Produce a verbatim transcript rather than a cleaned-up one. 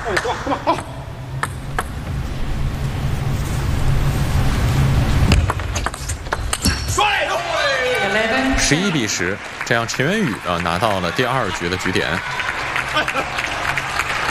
十一比十，这样陈元宇呢拿到了第二局的局点。